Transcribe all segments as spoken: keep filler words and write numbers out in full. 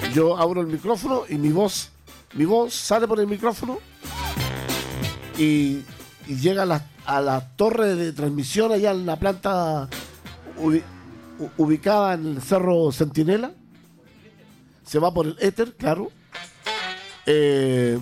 yo abro el micrófono y mi voz, mi voz sale por el micrófono y, y llega a la, a la torre de transmisión allá en la planta ubi, ubicada en el Cerro Centinela. Se va por el éter, claro. Eh,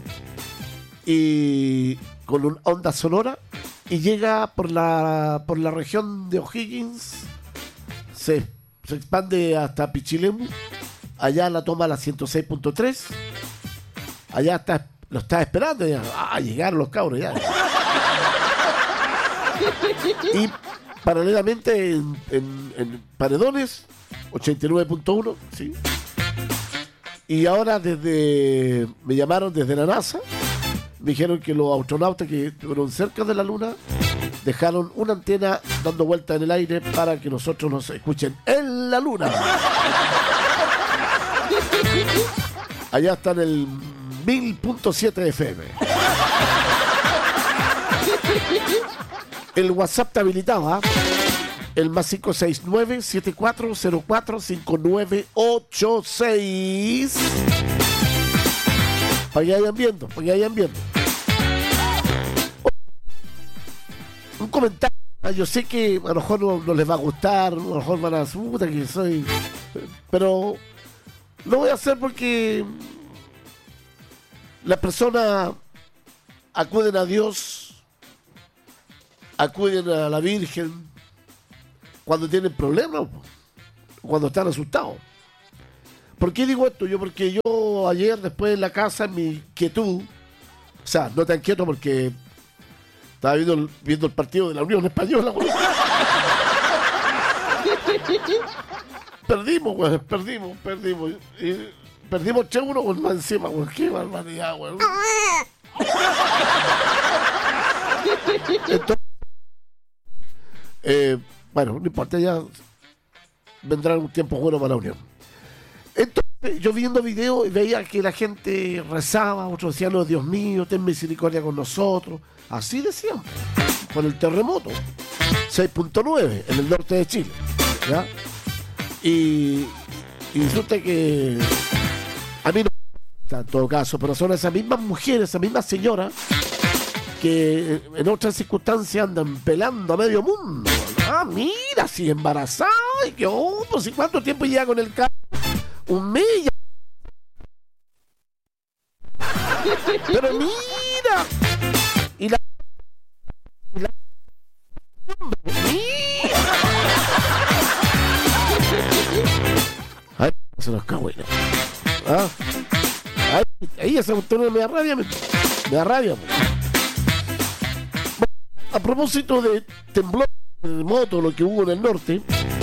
y con una onda sonora y llega por la por la región de O'Higgins, se, se expande hasta Pichilemu, allá la toma la ciento seis punto tres, allá está, lo está esperando ya. Ah, llegaron los cabros ya. Y paralelamente en, en, en Paredones ochenta y nueve punto uno, sí. Y ahora desde me llamaron desde la NASA, me dijeron que los astronautas que estuvieron cerca de la Luna dejaron una antena dando vuelta en el aire para que nosotros nos escuchen en la Luna. Allá está en el mil punto siete F M. El WhatsApp te habilitaba, el más cinco seis nueve, siete cuatro cero cuatro, cinco nueve ocho seis. Para que vayan viendo, para que vayan viendo. Un comentario. Yo sé que a lo mejor no, no les va a gustar, a lo mejor van a decir, puta que soy. Pero lo voy a hacer porque las personas acuden a Dios, acuden a la Virgen cuando tienen problemas, cuando están asustados. ¿Por qué digo esto? Yo porque yo ayer después en la casa, en mi quietud, o sea, no tan quieto porque estaba viendo el, viendo el partido de la Unión Española, güey. Perdimos, güey, perdimos, perdimos. Y perdimos tres uno con más encima, güey. Qué barbaridad, güey. Entonces, eh, bueno, no importa, ya vendrá un tiempo bueno para la Unión. Entonces, yo viendo videos veía que la gente rezaba, otros decían, oh, Dios mío, ten misericordia con nosotros. Así decían, con el terremoto. seis punto nueve en el norte de Chile. ¿Ya? Y, y resulta que a mí no me gusta en todo caso, pero son esas mismas mujeres, esas mismas señoras que en otras circunstancias andan pelando a medio mundo. Ah, mira, si embarazada, y que, oh, pues, ¿y cuánto tiempo lleva con el carro? Un mes. Pero mira. Y la. Y la mira. Ay, se nos cago en. ¿Ah? Ay, ahí esa cuestión me da rabia. Me, me da rabia. Bueno, a propósito de temblor, terremoto, lo que hubo en el norte.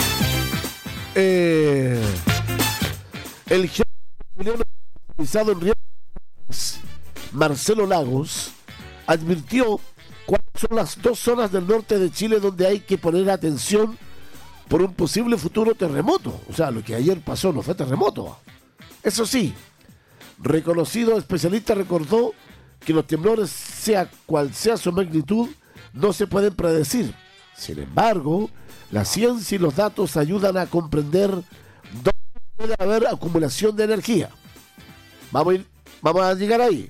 Eh. El geólogo en Río, Marcelo Lagos, advirtió cuáles son las dos zonas del norte de Chile donde hay que poner atención por un posible futuro terremoto. O sea, lo que ayer pasó no fue terremoto. Eso sí, reconocido especialista recordó que los temblores, sea cual sea su magnitud, no se pueden predecir. Sin embargo, la ciencia y los datos ayudan a comprender dónde puede haber acumulación de energía. Vamos a, ir, vamos a llegar ahí.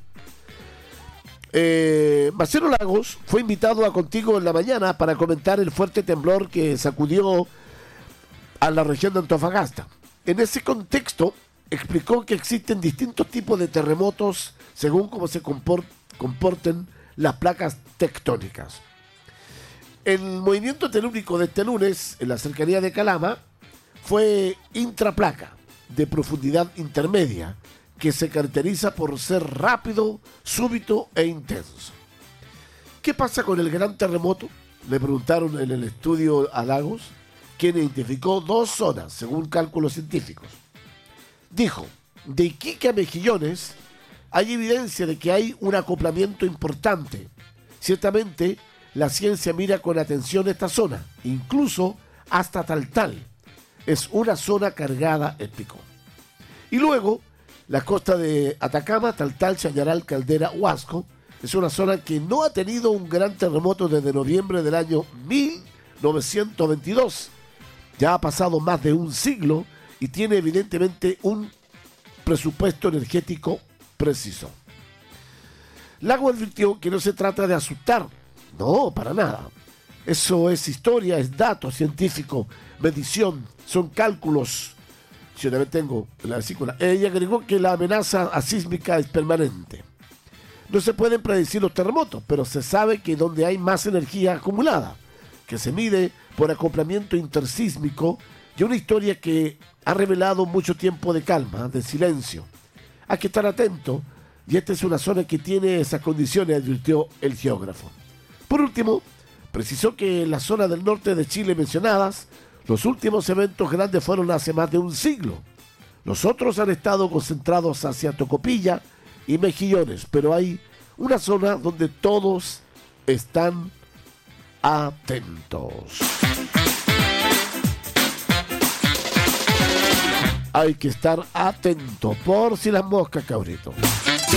Eh, Marcelo Lagos fue invitado a Contigo en la Mañana para comentar el fuerte temblor que sacudió a la región de Antofagasta. En ese contexto explicó que existen distintos tipos de terremotos según cómo se comport, comporten las placas tectónicas. El movimiento telúrico de este lunes en la cercanía de Calama fue intraplaca de profundidad intermedia, que se caracteriza por ser rápido, súbito e intenso. ¿Qué pasa con el gran terremoto? Le preguntaron en el estudio a Lagos, quien identificó dos zonas, según cálculos científicos. Dijo, de Iquique a Mejillones hay evidencia de que hay un acoplamiento importante. Ciertamente, la ciencia mira con atención esta zona, incluso hasta Taltal. Es una zona cargada, explicó. Y luego, la costa de Atacama, Taltal, Chañaral, Caldera, Huasco, es una zona que no ha tenido un gran terremoto desde noviembre del año mil novecientos veintidós. Ya ha pasado más de un siglo y tiene evidentemente un presupuesto energético preciso. Lago advirtió que no se trata de asustar, no, para nada. Eso es historia, es dato científico, medición, son cálculos. Yo también tengo la vesícula. Ella agregó que la amenaza asísmica es permanente. No se pueden predecir los terremotos, pero se sabe que donde hay más energía acumulada, que se mide por acoplamiento intersísmico, y una historia que ha revelado mucho tiempo de calma, de silencio. Hay que estar atento, y esta es una zona que tiene esas condiciones, advirtió el geógrafo. Por último, precisó que en la zona del norte de Chile mencionadas, los últimos eventos grandes fueron hace más de un siglo. Los otros han estado concentrados hacia Tocopilla y Mejillones, pero hay una zona donde todos están atentos. Hay que estar atento por si las moscas, cabrito.